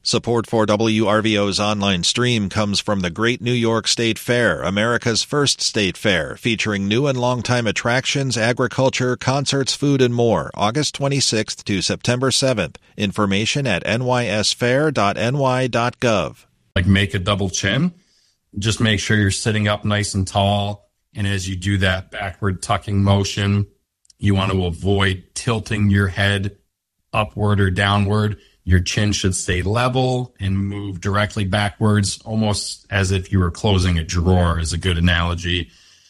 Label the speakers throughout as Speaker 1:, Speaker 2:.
Speaker 1: Support for WRVO's online stream comes from the Great New York State Fair, America's first state fair, featuring new and longtime attractions, agriculture, concerts, food, and more, August 26th to September 7th. Information at nysfair.ny.gov.
Speaker 2: Like make a double chin. Just make sure you're sitting up nice and tall. And as you do that backward tucking motion, you want to avoid tilting your head upward or downward. Your chin should stay level and move directly backwards, almost as if you were closing a drawer is a good analogy.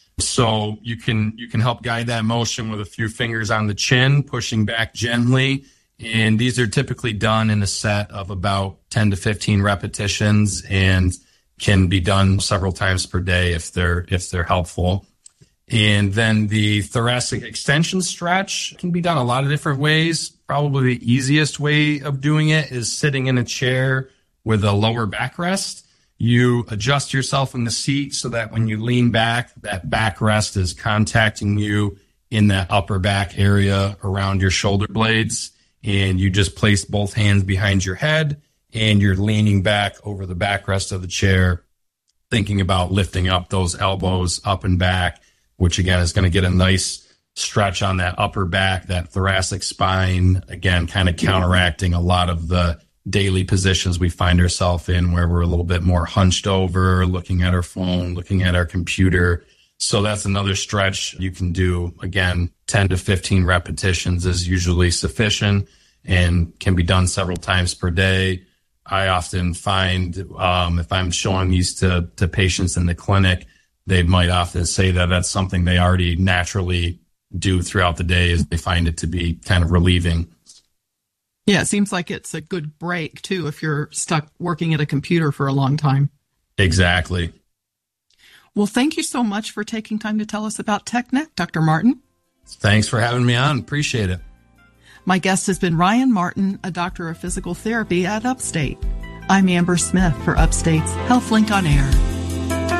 Speaker 2: So you can help guide that motion with a few fingers on the chin, pushing back gently. And these are typically done in a set of about 10 to 15 repetitions and can be done several times per day if they're helpful. And then the thoracic extension stretch can be done a lot of different ways. Probably the easiest way of doing it is sitting in a chair with a lower backrest. You adjust yourself in the seat so that when you lean back, that backrest is contacting you in that upper back area around your shoulder blades. And you just place both hands behind your head and you're leaning back over the backrest of the chair, thinking about lifting up those elbows up and back, which again is going to get a nice stretch on that upper back, that thoracic spine, again, kind of counteracting a lot of the daily positions we find ourselves in where we're a little bit more hunched over, looking at our phone, looking at our computer. So that's another stretch you can do. Again, 10 to 15 repetitions is usually sufficient and can be done several times per day. I often find if I'm showing these to patients in the clinic, they might often say that that's something they already naturally do throughout the day, as they find it to be kind of relieving.
Speaker 3: Yeah, it seems like it's a good break, too, if you're stuck working at a computer for a long time.
Speaker 2: Exactly.
Speaker 3: Well, thank you so much for taking time to tell us about TechNet, Dr. Martin.
Speaker 2: Thanks for having me on. Appreciate it.
Speaker 3: My guest has been Ryan Martin, a doctor of physical therapy at Upstate. I'm Amber Smith for Upstate's HealthLink on Air.